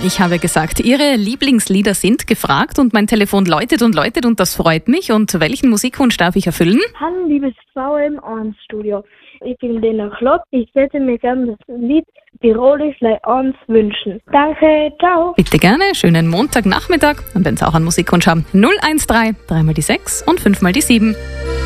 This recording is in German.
Ich habe gesagt, Ihre Lieblingslieder sind gefragt und mein Telefon läutet und das freut mich. Und welchen Musikwunsch darf ich erfüllen? Hallo liebes VM ans Studio. Ich bin Lena Klopp. Ich hätte mir gerne das Lied Tirolisch Lei ans wünschen. Danke, ciao. Bitte gerne, schönen Montagnachmittag. Und wenn Sie auch einen Musikwunsch haben, 013 3 mal die 6 und 5 mal die 7.